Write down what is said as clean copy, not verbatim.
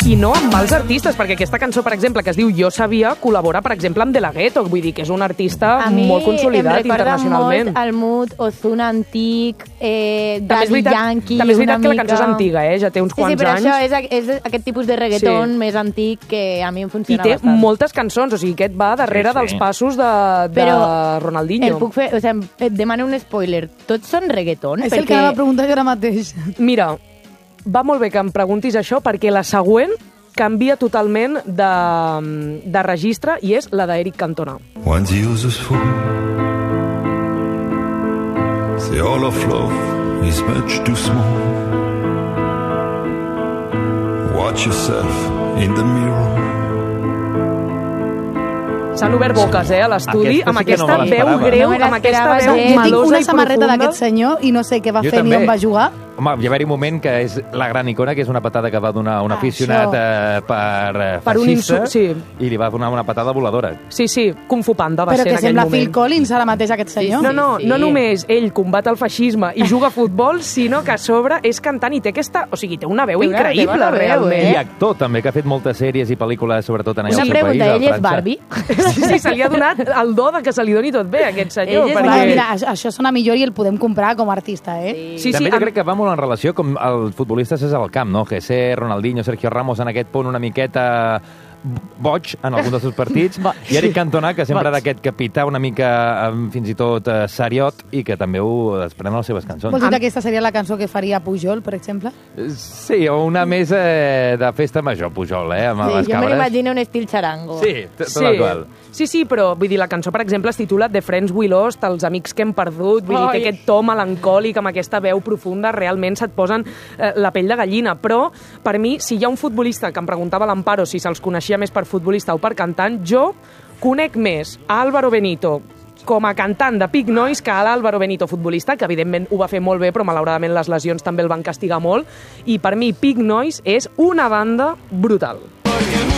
i no amb mals artistes, perquè aquesta cançó, per exemple, que es diu Jo Sabia, col·labora, per exemple, amb De La Ghetto, vull dir que és un artista molt consolidat internacionalment. A mi em recorda molt el mood Ozuna antic, Daddy Yankee, també és veritat que la cançó és antiga, ja té uns quants anys. Sí, però això és aquest tipus de reggaeton més antic que a mi em funciona bastant. I té moltes cançons, o sigui, aquest va darrere dels passos de Ronaldinho. El puc fer, o sigui, et demano un spoiler. Tots són reggaeton? És el que anava a preguntar jo ara mateix. Mira, va molt bé que em preguntis això, perquè la següent canvia totalment de registre i és la d'Eric Cantona. When the user's full, the all of love is much too small. Watch yourself in the mirror. S'han obert boques, a l'estudi, amb aquesta veu greu, amb aquesta veu melosa i profunda. Jo tinc una samarreta d'aquest senyor i no sé què va fer ni on va jugar. Home, hi va haver un moment que és la gran icona, que és una patada que va donar un aficionat per feixista, i li va donar una patada voladora. Sí, Kung Fu Panda va ser en aquell moment. Però que sembla Phil Collins ara mateix, aquest senyor. No només ell combat el feixisme i juga a futbol, sinó que a sobre és cantant i té aquesta... O sigui, té una veu increïble, realment. I actor, també, que ha fet moltes sèries i pel·lícules, sobretot en el seu país, a França. Una pregunta, ell és Barbie? Sí, se li ha donat el do de que se li doni tot bé, aquest senyor. Mira, això sona millor i el podem comprar com a artista, També jo crec que va molt en relació com els futbolistes és al camp, no? Que ser Ronaldinho, Sergio Ramos en aquest punt una miqueta boig en alguns dels seus partits, i Eric Cantona, que sempre d'aquest capità una mica fins i tot seriot, i que també ho desprèn a les seves cançons. Vols dir que aquesta seria la cançó que faria Pujol, per exemple? Sí, o una més de festa major, Pujol, amb les cabres. Jo me l'imagino un estil charango. Sí, tot igual. Sí, però vull dir, la cançó, per exemple, es titula The Friends We Lost, els amics que hem perdut, vull dir, té aquest to melancòlic amb aquesta veu profunda, realment se't posen la pell de gallina, però per mi, si hi ha un futbolista que em preguntava l'Amparo si se'ls coneixia més per futbolista o per cantant, jo conec més a Álvaro Benito com a cantant de Pig Noise que a l'Álvaro Benito futbolista, que evidentment ho va fer molt bé, però malauradament les lesions també el van castigar molt, i per mi Pig Noise és una banda brutal.